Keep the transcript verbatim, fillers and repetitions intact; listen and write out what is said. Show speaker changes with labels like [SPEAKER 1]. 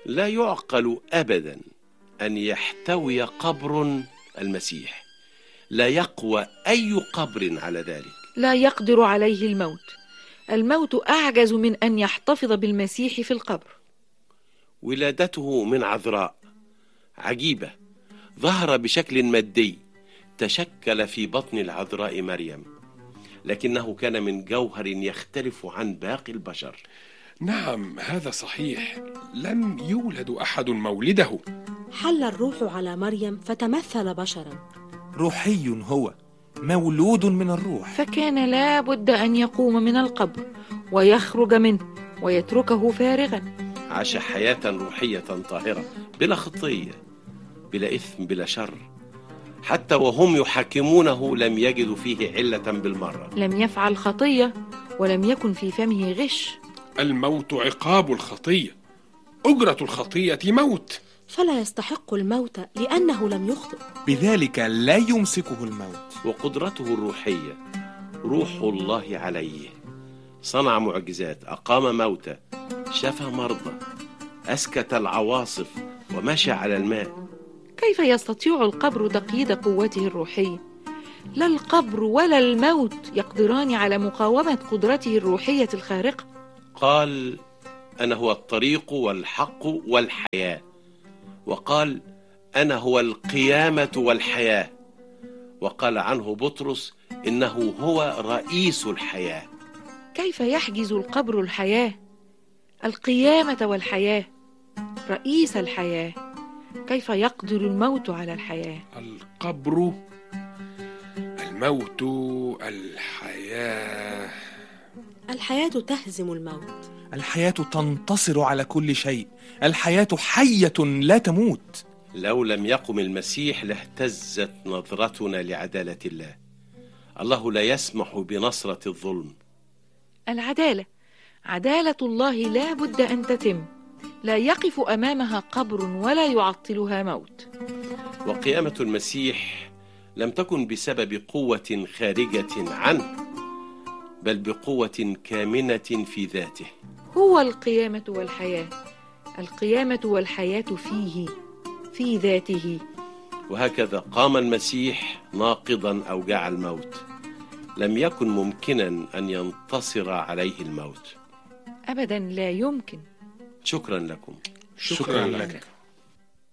[SPEAKER 1] لا يعقل أبدا أن يحتوي قبر المسيح، لا يقوى أي قبر على ذلك.
[SPEAKER 2] لا يقدر عليه الموت. الموت أعجز من أن يحتفظ بالمسيح في القبر.
[SPEAKER 1] ولادته من عذراء عجيبة، ظهر بشكل مادي، تشكل في بطن العذراء مريم، لكنه كان من جوهر يختلف عن باقي البشر.
[SPEAKER 3] نعم هذا صحيح، لم يولد أحد مولده.
[SPEAKER 4] حل الروح على مريم فتمثل بشرا.
[SPEAKER 5] روحي هو، مولود من الروح.
[SPEAKER 2] فكان لا بد أن يقوم من القبر ويخرج منه ويتركه فارغا.
[SPEAKER 1] عاش حياة روحية طاهرة بلا خطية، بلا إثم، بلا شر. حتى وهم يحاكمونه لم يجدوا فيه علة بالمرة.
[SPEAKER 2] لم يفعل خطية ولم يكن في فمه غش.
[SPEAKER 3] الموت عقاب الخطية، أجرة الخطية موت.
[SPEAKER 4] فلا يستحق الموت لأنه لم يخطئ،
[SPEAKER 5] بذلك لا يمسكه الموت.
[SPEAKER 1] وقدرته الروحية، روح الله عليه، صنع معجزات، أقام موتى، شفى مرضى، أسكت العواصف، ومشى على الماء.
[SPEAKER 2] كيف يستطيع القبر تقييد قوته الروحية؟ لا القبر ولا الموت يقدران على مقاومة قدرته الروحية الخارقة.
[SPEAKER 1] قال: أنا هو الطريق والحق والحياة. وقال: أنا هو القيامة والحياة. وقال عنه بطرس: إنه هو رئيس الحياة.
[SPEAKER 2] كيف يحجز القبر الحياة، القيامة والحياة، رئيس الحياة؟ كيف يقدر الموت على الحياة؟
[SPEAKER 3] القبر، الموت، الحياة.
[SPEAKER 4] الحياة تهزم الموت.
[SPEAKER 5] الحياة تنتصر على كل شيء. الحياة حية لا تموت.
[SPEAKER 1] لو لم يقم المسيح لاهتزت نظرتنا لعدالة الله. الله لا يسمح بنصرة الظلم.
[SPEAKER 2] العدالة، عدالة الله لا بد أن تتم، لا يقف أمامها قبر ولا يعطلها موت.
[SPEAKER 1] وقيامة المسيح لم تكن بسبب قوة خارجة عنه، بل بقوة كامنة في ذاته.
[SPEAKER 2] هو القيامة والحياة، القيامة والحياة فيه، في ذاته.
[SPEAKER 1] وهكذا قام المسيح ناقضا أوجاع الموت. لم يكن ممكنا أن ينتصر عليه الموت
[SPEAKER 2] أبدا، لا يمكن.
[SPEAKER 1] شكرا لكم.
[SPEAKER 3] شكرا لك.